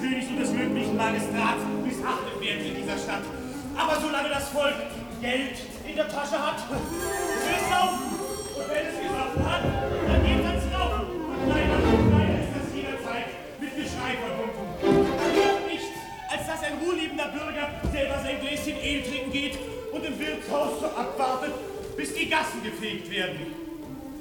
Königs und des möglichen Magistrats missachtet werden in dieser Stadt. Aber solange das Volk Geld in der Tasche hat, will es laufen. Und wenn es gesoffen hat, dann geht es laufen. Und leider ist das jederzeit mit Geschrei verbunden. Man hört nichts, als dass ein ruheliebender Bürger selber sein Gläschen Ale trinken geht und im Wirtshaus so abwartet, bis die Gassen gefegt werden.